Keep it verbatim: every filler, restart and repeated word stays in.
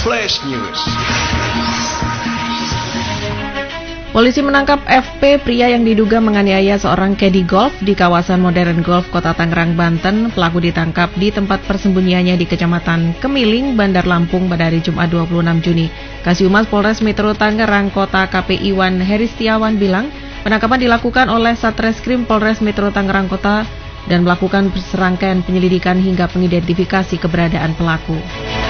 Flash News. Polisi menangkap F P, pria yang diduga menganiaya seorang kedi golf di kawasan Modern Golf, Kota Tangerang, Banten. Pelaku ditangkap di tempat persembunyiannya di Kecamatan Kemiling, Bandar Lampung pada hari Jumat dua puluh enam Juni. Kasih-Humas Polres Metro Tangerang Kota K P Iwan Heristiawan bilang, penangkapan dilakukan oleh Satreskrim Polres Metro Tangerang Kota dan melakukan serangkaian penyelidikan hingga pengidentifikasi keberadaan pelaku.